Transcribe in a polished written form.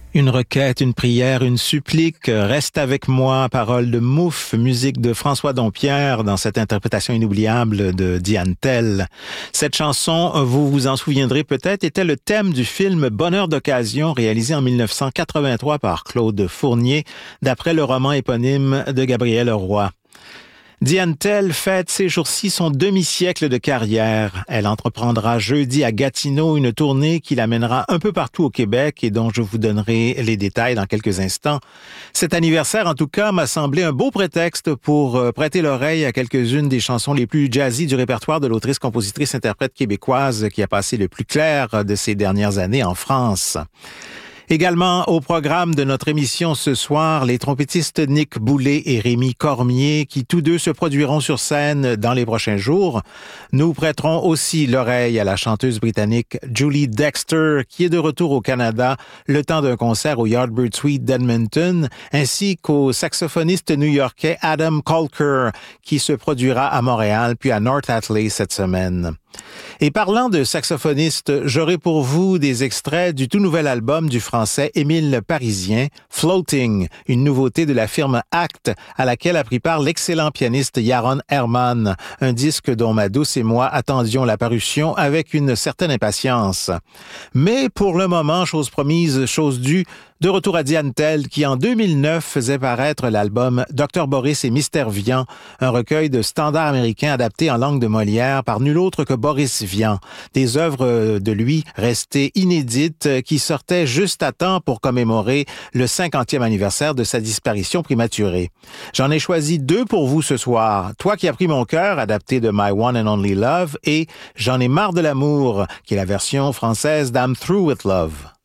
Une requête, une prière, une supplique, reste avec moi, parole de Mouffe, musique de François Dompierre dans cette interprétation inoubliable de Diane Tell. Cette chanson, vous vous en souviendrez peut-être, était le thème du film Bonheur d'occasion réalisé en 1983 par Claude Fournier, d'après le roman éponyme de Gabriel Roy. Diane Tell fête ces jours-ci son demi-siècle de carrière. Elle entreprendra jeudi à Gatineau une tournée qui l'amènera un peu partout au Québec et dont je vous donnerai les détails dans quelques instants. Cet anniversaire, en tout cas, m'a semblé un beau prétexte pour prêter l'oreille à quelques-unes des chansons les plus jazzy du répertoire de l'autrice, compositrice, interprète québécoise qui a passé le plus clair de ces dernières années en France. Également au programme de notre émission ce soir, les trompettistes Nick Boulay et Rémi Cormier qui tous deux se produiront sur scène dans les prochains jours. Nous prêterons aussi l'oreille à la chanteuse britannique Julie Dexter qui est de retour au Canada le temps d'un concert au Yardbird Suite d'Edmonton ainsi qu'au saxophoniste new-yorkais Adam Colker qui se produira à Montréal puis à North Atlee cette semaine. Et parlant de saxophonistes, j'aurai pour vous des extraits du tout nouvel album du français Émile Parisien, Floating, une nouveauté de la firme Act à laquelle a pris part l'excellent pianiste Yaron Herman, un disque dont ma douce et moi attendions la parution avec une certaine impatience. Mais pour le moment, chose promise, chose due, de retour à Diane Tell qui en 2009 faisait paraître l'album Dr Boris et Mystère Vian, un recueil de standards américains adaptés en langue de Molière par nul autre que Boris Vian, des œuvres de lui restées inédites qui sortaient juste à temps pour commémorer le 50e anniversaire de sa disparition prématurée. J'en ai choisi deux pour vous ce soir, Toi qui as pris mon cœur, adapté de My One and Only Love, et J'en ai marre de l'amour, qui est la version française d'Am Through with Love.